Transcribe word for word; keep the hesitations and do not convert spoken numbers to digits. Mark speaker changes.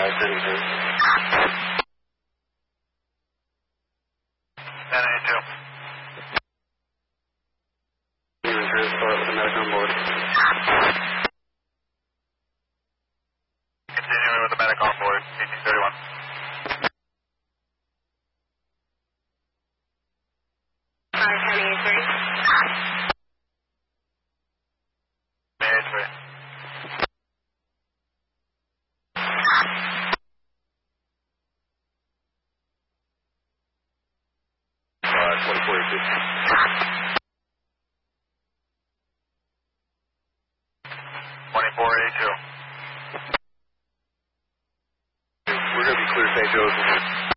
Speaker 1: five, ten eighty-two.
Speaker 2: ten eighty-two.
Speaker 1: Even transport with the medic on board.
Speaker 2: Continuing with the medic on board, eighteen thirty-one.
Speaker 3: five, ten eighty-three.
Speaker 2: ten eighty-three.
Speaker 1: Uh, twenty-four eighty-two.
Speaker 2: twenty-four eighty-two.
Speaker 1: We're going to be clear Saint Joseph.